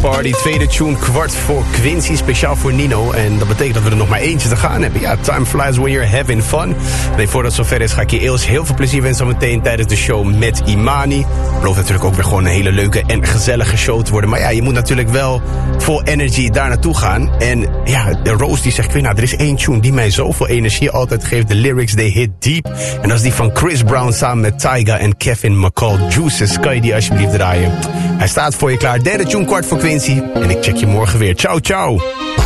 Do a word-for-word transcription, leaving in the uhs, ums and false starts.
Party. Tweede tune, kwart voor Quincy, speciaal voor Nino. En dat betekent dat we er nog maar eentje te gaan hebben. Ja, time flies when you're having fun. Nee, voordat het zover is ga ik je Eels heel veel plezier wensen zometeen tijdens de show met Imani. Het belooft natuurlijk ook weer gewoon een hele leuke en gezellige show te worden. Maar ja, je moet natuurlijk wel vol energy daar naartoe gaan. En ja, de Rose die zegt, nou, er is één tune die mij zoveel energie altijd geeft. De lyrics, they hit deep. En dat is die van Chris Brown samen met Tyga en Kevin McCall. Juices, kan je die alsjeblieft draaien? Hij staat voor je klaar. Derde tune, kwart voor Quincy. En ik check je morgen weer. Ciao, ciao.